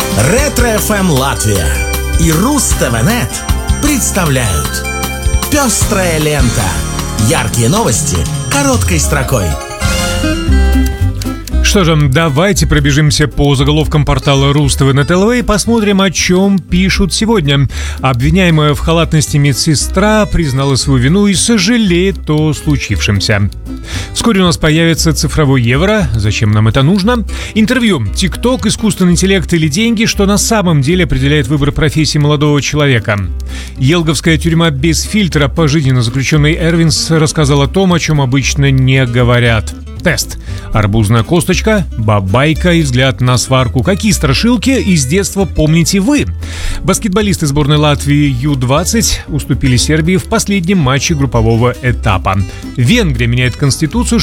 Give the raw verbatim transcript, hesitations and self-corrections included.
Ретро-эф эм Латвия и Руз-ТВ.нет представляют «Пестрая лента». Яркие новости короткой строкой. Что же, давайте пробежимся по заголовкам портала Руз-ТВ.нет эл ви и посмотрим, о чем пишут сегодня. Обвиняемая в халатности медсестра признала свою вину и сожалеет о случившемся. Вскоре у нас появится цифровой евро. Зачем нам это нужно? Интервью. ТикТок, искусственный интеллект или деньги, что на самом деле определяет выбор профессии молодого человека. Елговская тюрьма без фильтра. Пожизненно заключенный Эрвинс рассказал о том, о чем обычно не говорят. Тест. Арбузная косточка, бабайка и взгляд на сварку. Какие страшилки из детства помните вы? Баскетболисты сборной Латвии ю двадцать уступили Сербии в последнем матче группового этапа. Венгрия меняет конституцию,